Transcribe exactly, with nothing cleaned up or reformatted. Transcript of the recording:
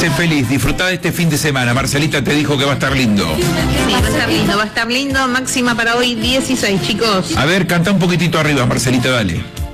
Sé feliz, disfrutá de este fin de semana. Marcelita te dijo que va a estar lindo. Sí, va a estar lindo, va a estar lindo. Máxima para hoy dieciséis, chicos. A ver, canta un poquitito arriba, Marcelita, dale.